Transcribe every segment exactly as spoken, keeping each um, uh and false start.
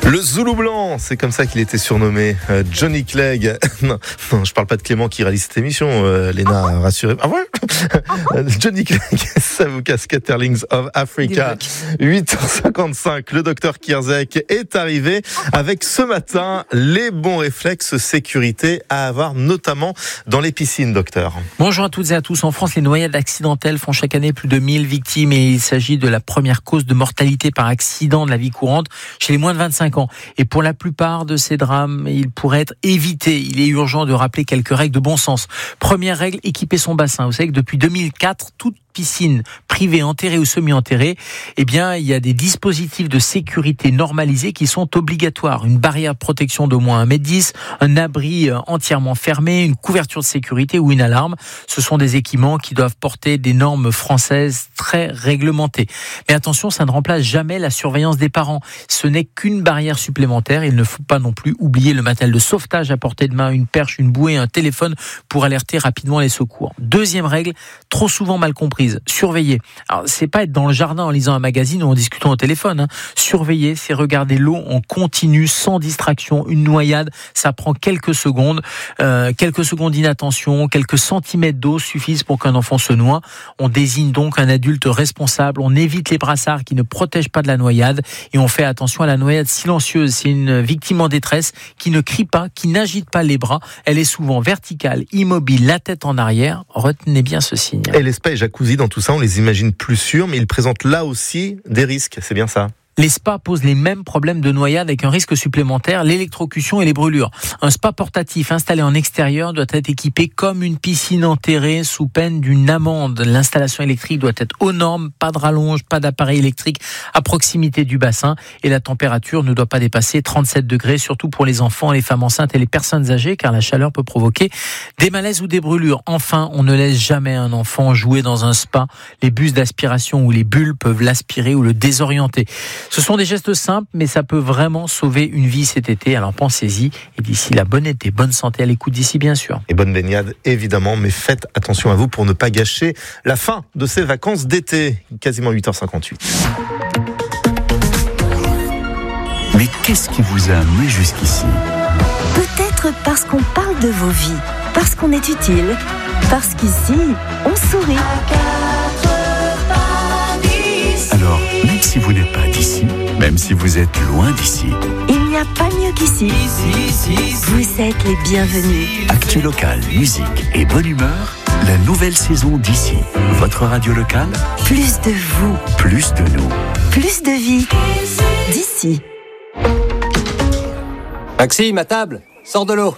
Le Zoulou blanc, c'est comme ça qu'il était surnommé. Euh, Johnny Clegg. non, non, je parle pas de Clément qui réalise cette émission. Euh, Léna, rassurez. Ah ouais. Johnny Clegg, Savuka Scatterlings of Africa. huit heures cinquante-cinq. Le docteur Kierzek est arrivé avec ce matin les bons réflexes sécurité à avoir, notamment dans les piscines, docteur. Bonjour à toutes et à tous. En France, les noyades accidentelles font chaque année plus de mille victimes et il s'agit de la première cause de mortalité par accident de la vie courante chez les moins de vingt-cinq ans. Et pour la plupart de ces drames, ils pourraient être évités. Il est urgent de rappeler quelques règles de bon sens. Première règle, équiper son bassin. Vous savez que depuis deux mille quatre, toute piscine privée, enterrée ou semi-enterrée, eh bien, il y a des dispositifs de sécurité normalisés qui sont obligatoires. Une barrière de protection d'au moins un mètre dix, un abri entièrement fermé, une couverture de sécurité ou une alarme. Ce sont des équipements qui doivent porter des normes françaises très réglementées. Mais attention, ça ne remplace jamais la surveillance des parents. Ce n'est qu'une barrière supplémentaire. Il ne faut pas non plus oublier le matériel de sauvetage à portée de main, une perche, une bouée, un téléphone pour alerter rapidement les secours. Deuxième règle, trop souvent mal comprise. Surveiller. Alors, c'est pas être dans le jardin en lisant un magazine ou en discutant au téléphone. Hein. Surveiller, c'est regarder l'eau en continu, sans distraction. Une noyade, ça prend quelques secondes. Euh, quelques secondes d'inattention, quelques centimètres d'eau suffisent pour qu'un enfant se noie. On désigne donc un adulte responsable. On évite les brassards qui ne protègent pas de la noyade. Et on fait attention à la noyade silencieuse. C'est une victime en détresse qui ne crie pas, qui n'agite pas les bras. Elle est souvent verticale, immobile, la tête en arrière. Retenez bien ce signe. Et les spas et jacuzzi, dans tout ça, on les imagine plus sûrs, mais ils présentent là aussi des risques. C'est bien ça? Les spas posent les mêmes problèmes de noyade avec un risque supplémentaire, l'électrocution et les brûlures. Un spa portatif installé en extérieur doit être équipé comme une piscine enterrée sous peine d'une amende. L'installation électrique doit être aux normes, pas de rallonge, pas d'appareil électrique à proximité du bassin et la température ne doit pas dépasser trente-sept degrés, surtout pour les enfants, les femmes enceintes et les personnes âgées car la chaleur peut provoquer des malaises ou des brûlures. Enfin, on ne laisse jamais un enfant jouer dans un spa. Les bus d'aspiration ou les bulles peuvent l'aspirer ou le désorienter. Ce sont des gestes simples, mais ça peut vraiment sauver une vie cet été. Alors pensez-y. Et d'ici là, bon été, bonne santé à l'écoute d'ici, bien sûr. Et bonne baignade, évidemment. Mais faites attention à vous pour ne pas gâcher la fin de ces vacances d'été. Quasiment huit heures cinquante-huit. Mais qu'est-ce qui vous a amené jusqu'ici ? Peut-être parce qu'on parle de vos vies, parce qu'on est utile, parce qu'ici, on sourit. Alors, même si vous n'êtes pas d'ici, même si vous êtes loin d'ici, il n'y a pas mieux qu'ici. Vous êtes les bienvenus. Actu local, musique et bonne humeur, la nouvelle saison d'ici. Votre radio locale, Plus de vous, plus de nous. plus de vie. D'ici. Maxime, à table, sors de l'eau.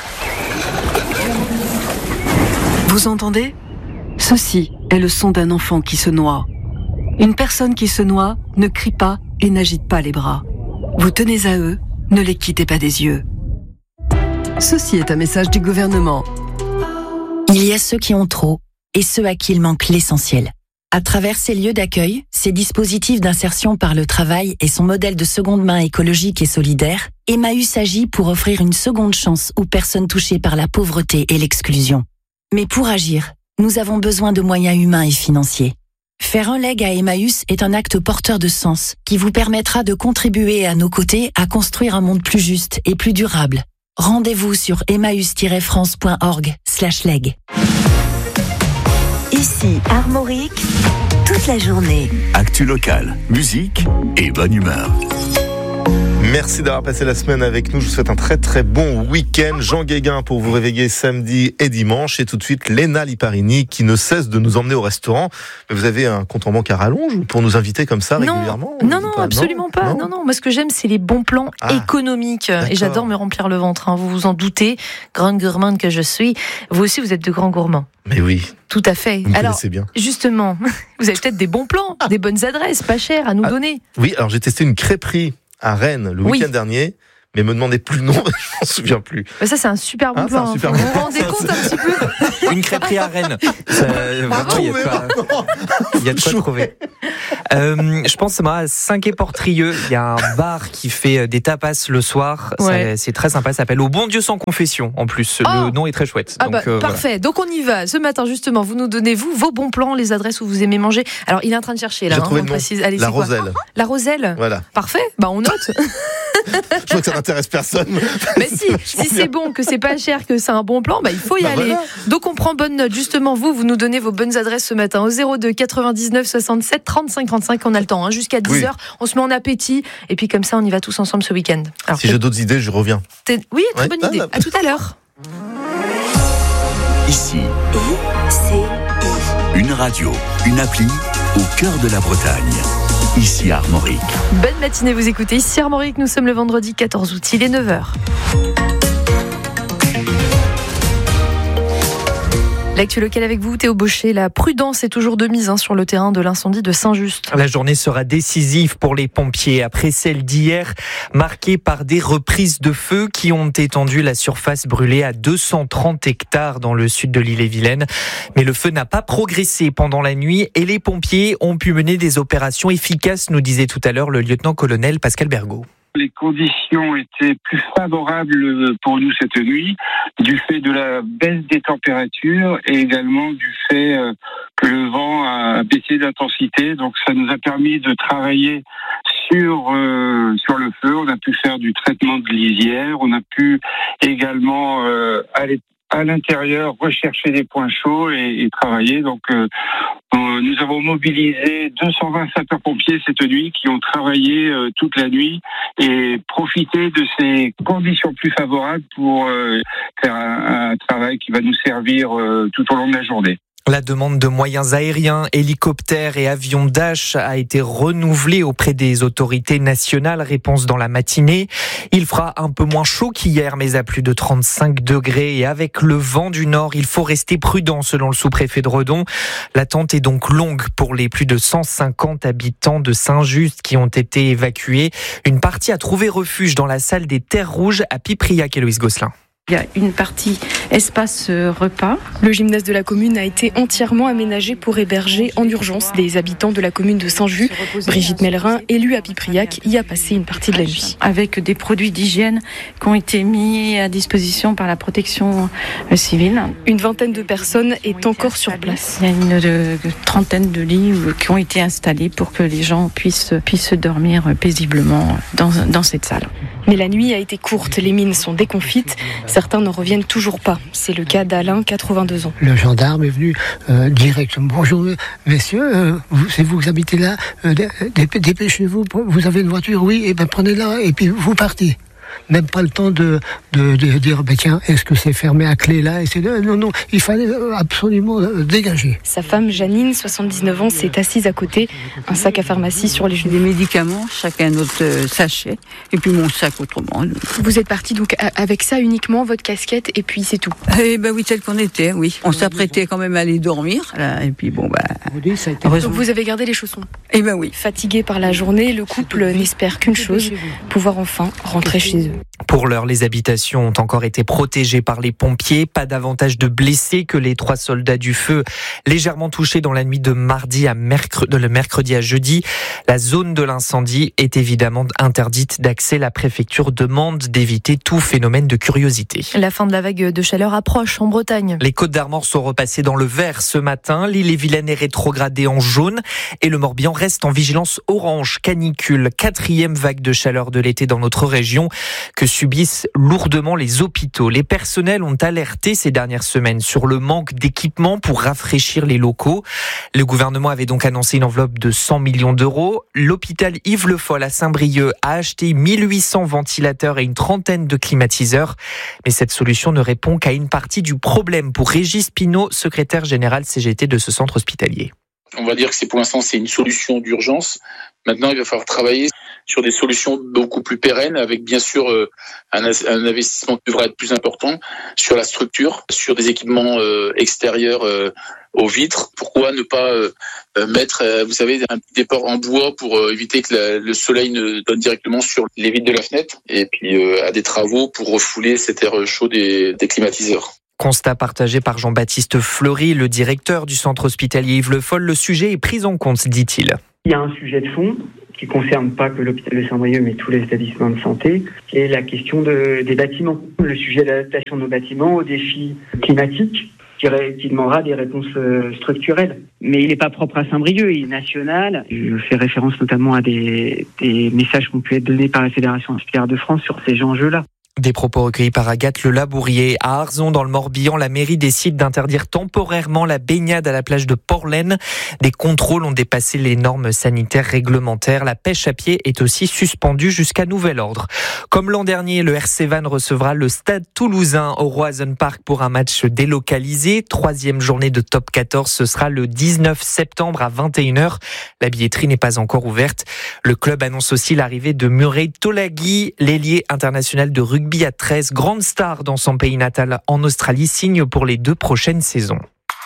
Vous entendez ? Ceci est le son d'un enfant qui se noie. Une personne qui se noie ne crie pas et n'agite pas les bras. Vous tenez à eux, ne les quittez pas des yeux. Ceci est un message du gouvernement. Il y a ceux qui ont trop et ceux à qui il manque l'essentiel. À travers ces lieux d'accueil, ces dispositifs d'insertion par le travail et son modèle de seconde main écologique et solidaire, Emmaüs agit pour offrir une seconde chance aux personnes touchées par la pauvreté et l'exclusion. Mais pour agir, nous avons besoin de moyens humains et financiers. Faire un leg à Emmaüs est un acte porteur de sens qui vous permettra de contribuer à nos côtés à construire un monde plus juste et plus durable. Rendez-vous sur emmaüs tiret france point org slash leg. Ici, Armorique, toute la journée. Actu local, musique et bonne humeur. Merci d'avoir passé la semaine avec nous. Je vous souhaite un très très bon week-end. Jean Guéguin pour vous réveiller samedi et dimanche. Et tout de suite, Léna Liparini qui ne cesse de nous emmener au restaurant. Mais vous avez un compte en banque à rallonge pour nous inviter comme ça non, régulièrement? Non, non, pas, absolument non, pas. Non, non, non. Moi, ce que j'aime, c'est les bons plans ah, économiques. D'accord. Et j'adore me remplir le ventre. Hein. Vous vous en doutez, grande gourmande que je suis. Vous aussi, vous êtes de grands gourmands. Mais oui. Tout à fait. Vous me alors, connaissez bien. Justement, vous avez peut-être des bons plans, des bonnes adresses, pas chères à nous ah, donner. Oui, alors j'ai testé une crêperie à Rennes le oui. week-end dernier. Mais me demandez plus le nom, je m'en souviens plus. Bah ça, c'est un super bon ah, plan. Super vous bon vous rendez compte un petit peu? Une crêperie à Rennes. Ça, vraiment, il y a pas, il y a de quoi trouver. Euh, je pense moi, à Saint-Quay-Portrieux, il y a un bar qui fait des tapas le soir. Ouais. Ça, c'est très sympa. Ça s'appelle Au Bon Dieu sans confession. En plus, oh le nom est très chouette. Ah donc, bah, euh, parfait. Voilà. Donc on y va. Ce matin, justement, vous nous donnez vous vos bons plans, les adresses où vous aimez manger. Alors il est en train de chercher là. J'ai hein, trouvé on le précise. nom. Allez, La c'est quoi Roselle. La Roselle. Voilà. Parfait. Bah on note. Je vois que ça n'intéresse personne. Mais si, si c'est bon, que c'est pas cher, que c'est un bon plan, bah il faut y bah aller. Voilà. Donc on prend bonne note. Justement, vous, vous nous donnez vos bonnes adresses ce matin au zéro deux quatre-vingt-dix-neuf soixante-sept trente-cinq trente-cinq. On a le temps, hein, jusqu'à dix heures. Oui. On se met en appétit et puis comme ça, on y va tous ensemble ce week-end. Alors, si j'ai d'autres idées, je reviens. T'es... Oui, très ouais. bonne ah, idée. Là. À tout à l'heure. Ici, une radio, une appli au cœur de la Bretagne. Ici Armorique. Bonne matinée, vous écoutez Ici Armorique. Nous sommes le vendredi quatorze août, il est neuf heures. L'actu locale avec vous, Théo Baucher. La prudence est toujours de mise hein, sur le terrain de l'incendie de Saint-Just. La journée sera décisive pour les pompiers après celle d'hier, marquée par des reprises de feu qui ont étendu la surface brûlée à deux cent trente hectares dans le sud de l'Ille-et-Vilaine. Mais le feu n'a pas progressé pendant la nuit et les pompiers ont pu mener des opérations efficaces, nous disait tout à l'heure le lieutenant-colonel Pascal Bergot. Les conditions étaient plus favorables pour nous cette nuit, du fait de la baisse des températures et également du fait que le vent a baissé d'intensité. Donc ça nous a permis de travailler sur euh, sur le feu. On a pu faire du traitement de lisière, on a pu également euh, aller à l'intérieur rechercher des points chauds et, et travailler. Donc euh, nous avons mobilisé deux cent vingt sapeurs-pompiers cette nuit qui ont travaillé euh, toute la nuit et profité de ces conditions plus favorables pour euh, faire un, un travail qui va nous servir euh, tout au long de la journée. La demande de moyens aériens, hélicoptères et avions Dash a été renouvelée auprès des autorités nationales. Réponse dans la matinée. Il fera un peu moins chaud qu'hier, mais à plus de trente-cinq degrés. Et avec le vent du nord, il faut rester prudent, selon le sous-préfet de Redon. L'attente est donc longue pour les plus de cent cinquante habitants de Saint-Just qui ont été évacués. Une partie a trouvé refuge dans la salle des Terres Rouges à Pipriac et Louise Gosselin. Il y a une partie espace repas. Le gymnase de la commune a été entièrement aménagé pour héberger en urgence les habitants de la commune de Saint-Just. Brigitte Mellerin, élue à Pipriac, y a passé une partie de la nuit. Avec des produits d'hygiène qui ont été mis à disposition par la protection civile. Une vingtaine de personnes est encore sur place. Il y a une de, de, trentaine de lits qui ont été installés pour que les gens puissent, puissent dormir paisiblement dans, dans cette salle. Mais la nuit a été courte, les mines sont déconfites. Certains n'en reviennent toujours pas. C'est le cas d'Alain, quatre-vingt-deux ans. Le gendarme est venu euh, directement. Bonjour, messieurs, euh, vous, c'est vous qui habitez là, euh, dépêchez-vous, vous avez une voiture, oui, et ben prenez-la, et puis vous partez. Même pas le temps de, de, de dire bah tiens, est-ce que c'est fermé à clé là et c'est, non, non, il fallait absolument dégager. Sa femme Janine, soixante-dix-neuf ans, s'est assise à côté, un sac à pharmacie sur les genoux. Des médicaments, chacun notre sachet, et puis mon sac autrement. Vous êtes parti donc avec ça uniquement, votre casquette, et puis c'est tout? Eh ben oui, tel qu'on était, oui. On s'apprêtait quand même à aller dormir, là, et puis bon, bah. Donc vous avez gardé les chaussons? Eh ben oui. Fatigué par la journée, le couple n'espère qu'une chose, pouvoir enfin rentrer chez eux. Pour l'heure, les habitations ont encore été protégées par les pompiers. Pas davantage de blessés que les trois soldats du feu légèrement touchés dans la nuit de mardi à mercredi, de le mercredi à jeudi. La zone de l'incendie est évidemment interdite d'accès. La préfecture demande d'éviter tout phénomène de curiosité. La fin de la vague de chaleur approche en Bretagne. Les Côtes d'Armor sont repassées dans le vert ce matin. L'Ille-et-Vilaine est rétrogradée en jaune et le Morbihan reste en vigilance orange. Canicule, quatrième vague de chaleur de l'été dans notre région, que subissent lourdement les hôpitaux. Les personnels ont alerté ces dernières semaines sur le manque d'équipements pour rafraîchir les locaux. Le gouvernement avait donc annoncé une enveloppe de cent millions d'euros. L'hôpital Yves Le Foll à Saint-Brieuc a acheté mille huit cents ventilateurs et une trentaine de climatiseurs. Mais cette solution ne répond qu'à une partie du problème pour Régis Pinault, secrétaire général C G T de ce centre hospitalier. On va dire que c'est pour l'instant c'est une solution d'urgence. Maintenant, il va falloir travailler sur des solutions beaucoup plus pérennes, avec bien sûr euh, un, un investissement qui devrait être plus important sur la structure, sur des équipements euh, extérieurs euh, aux vitres. Pourquoi ne pas euh, mettre, euh, vous savez, un petit déport en bois pour euh, éviter que la, le soleil ne donne directement sur les vitres de la fenêtre, et puis euh, à des travaux pour refouler cet air chaud des, des climatiseurs. Constat partagé par Jean-Baptiste Fleury, le directeur du centre hospitalier Yves Le Foll. Le sujet est pris en compte, dit-il. Il y a un sujet de fond qui ne concerne pas que l'hôpital de Saint-Brieuc, mais tous les établissements de santé, qui est la question de, des bâtiments. Le sujet de l'adaptation de nos bâtiments aux défis climatiques, qui qui, ré, qui demandera des réponses euh, structurelles. Mais il n'est pas propre à Saint-Brieuc, il est national. Je fais référence notamment à des, des messages qui ont pu être donnés par la Fédération hospitalière de France sur ces enjeux-là. Des propos recueillis par Agathe Le Labourier. À Arzon, dans le Morbihan, la mairie décide d'interdire temporairement la baignade à la plage de Portlaine. Des contrôles ont dépassé les normes sanitaires réglementaires. La pêche à pied est aussi suspendue jusqu'à nouvel ordre. Comme l'an dernier, le R C Vannes recevra le Stade Toulousain au Roazhon Park pour un match délocalisé. Troisième journée de top quatorze, ce sera le dix-neuf septembre à vingt et une heures. La billetterie n'est pas encore ouverte. Le club annonce aussi l'arrivée de Murray Tolagi, l'ailier international de rugby à treize, grande star dans son pays natal en Australie, signe pour les deux prochaines saisons.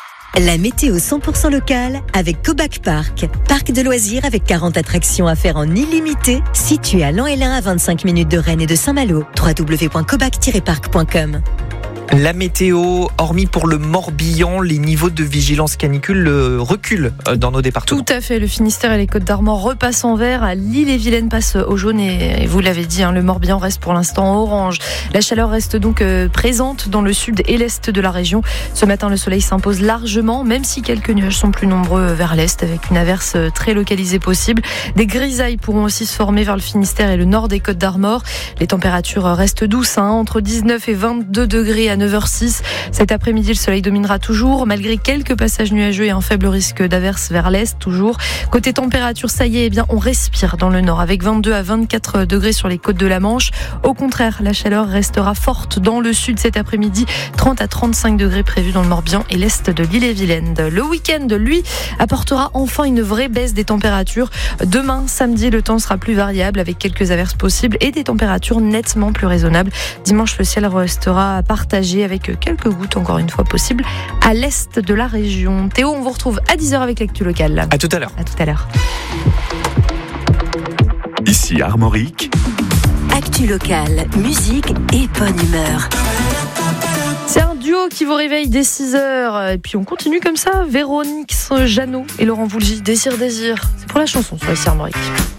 La météo cent pour cent locale avec Cobac Park. Parc de loisirs avec quarante attractions à faire en illimité, situé à Lan-Hélin à vingt-cinq minutes de Rennes et de Saint-Malo. w w w point cobac tiret parc point com. La météo, hormis pour le Morbihan, les niveaux de vigilance canicule reculent dans nos départements. Tout à fait, le Finistère et les Côtes-d'Armor repassent en vert, à l'Ille-et-Vilaine passe au jaune et, et vous l'avez dit, hein, le Morbihan reste pour l'instant en orange. La chaleur reste donc euh, présente dans le sud et l'est de la région. Ce matin, le soleil s'impose largement, même si quelques nuages sont plus nombreux vers l'est, avec une averse très localisée possible. Des grisailles pourront aussi se former vers le Finistère et le nord des Côtes-d'Armor. Les températures restent douces, hein, entre dix-neuf et vingt-deux degrés à neuf heures six. Cet après-midi, le soleil dominera toujours, malgré quelques passages nuageux et un faible risque d'averse vers l'est, toujours. Côté température, ça y est, eh bien, on respire dans le nord, avec vingt-deux à vingt-quatre degrés sur les côtes de la Manche. Au contraire, la chaleur restera forte dans le sud cet après-midi, trente à trente-cinq degrés prévus dans le Morbihan et l'est de l'Ille-et-Vilaine. Le week-end, lui, apportera enfin une vraie baisse des températures. Demain, samedi, le temps sera plus variable, avec quelques averses possibles et des températures nettement plus raisonnables. Dimanche, le ciel restera partagé, avec quelques gouttes encore une fois possibles à l'est de la région. Théo, on vous retrouve à dix heures avec l'actu locale. À tout à l'heure. À tout à l'heure. Ici Armorique. Actu locale, musique et bonne humeur. C'est un duo qui vous réveille dès six heures. Et puis on continue comme ça. Véronique Jeannot et Laurent Voulzy, Désir, Désir. C'est pour la chanson sur Ici Armorique.